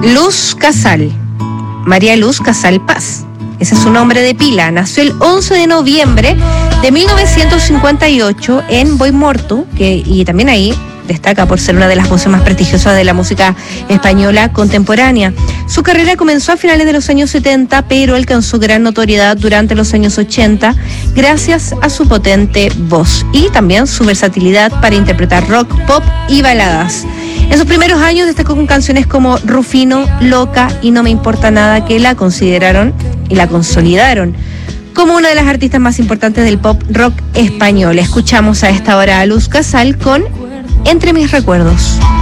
Luz Casal, María Luz Casal Paz. Ese es su nombre de pila. Nació el 11 de noviembre de 1958 en Boimorto, y también ahí destaca por ser una de las voces más prestigiosas de la música española contemporánea. Su carrera comenzó a finales de los años 70, pero alcanzó gran notoriedad durante los años 80 gracias a su potente voz y también su versatilidad para interpretar rock, pop y baladas. En sus primeros años destacó con canciones como Rufino, Loca y No me importa nada, que la consideraron y la consolidaron como una de las artistas más importantes del pop rock español. Escuchamos a esta hora a Luz Casal con Entre mis recuerdos.